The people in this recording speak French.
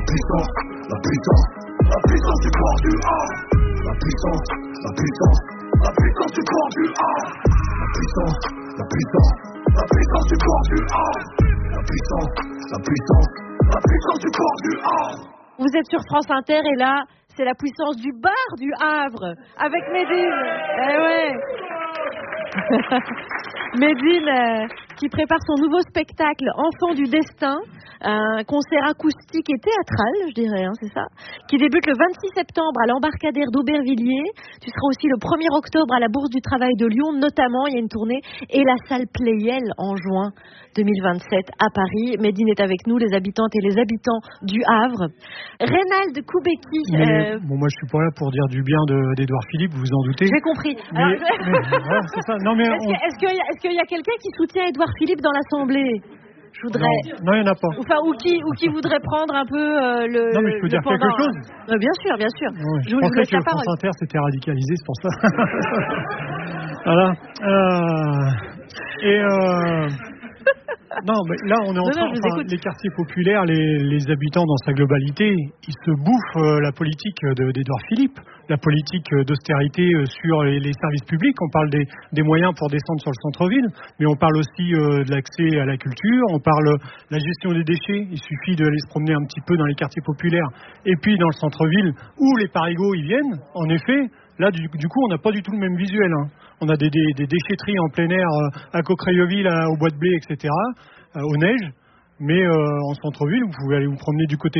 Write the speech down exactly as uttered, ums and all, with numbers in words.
puissance, la puissance, la puissance du corps du A. La puissance, la puissance, la puissance du corps du A. La puissance, la puissance, la puissance du corps du A. La puissance, la puissance, la puissance du corps du A. Vous êtes sur France Inter et là, c'est la puissance du bar du Havre avec Médine. Eh ouais. Médine euh, qui prépare son nouveau spectacle Enfants du destin, un concert acoustique et théâtral, je dirais, hein, c'est ça, qui débute le vingt-six septembre à l'embarcadère d'Aubervilliers. Tu seras aussi le premier octobre à la Bourse du Travail de Lyon, notamment, il y a une tournée, et la salle Playel en juin deux mille vingt-sept à Paris. Médine est avec nous, les habitantes et les habitants du Havre. Reynald Koubeki. Mais, euh... bon, moi, je suis pas là pour dire du bien de, d'Édouard Philippe, vous vous en doutez. J'ai compris. Mais, Alors, mais, voilà, c'est ça. Non, mais est-ce, on... que, est-ce, qu'il y a, est-ce qu'il y a quelqu'un qui soutient Édouard Philippe dans l'Assemblée ? Je voudrais. Non, il n'y en a pas. Enfin, ou qui, ou qui voudrait prendre un peu euh, le. Non, mais je peux le dire pendant, quelque chose. Hein. Euh, bien sûr, bien sûr. Ouais, je, je vous pensais laisse la que parole. France Inter s'était radicalisé, c'est pour ça. Voilà. Euh... Et euh... non, mais là, on est en non, train. non, Enfin, les quartiers populaires, les, les habitants dans sa globalité, ils se bouffent euh, la politique de, d'Édouard Philippe, la politique d'austérité euh, sur les, les services publics. On parle des, des moyens pour descendre sur le centre-ville, mais on parle aussi euh, de l'accès à la culture. On parle de la gestion des déchets. Il suffit d'aller se promener un petit peu dans les quartiers populaires et puis dans le centre-ville où les parigots ils viennent. En effet. Là, du, du coup, on n'a pas du tout le même visuel. Hein. On a des, des, des déchetteries en plein air euh, à Coquerayoville, au Bois de Blé, et cetera, euh, aux neiges. Mais euh, en centre-ville, vous pouvez aller vous promener du côté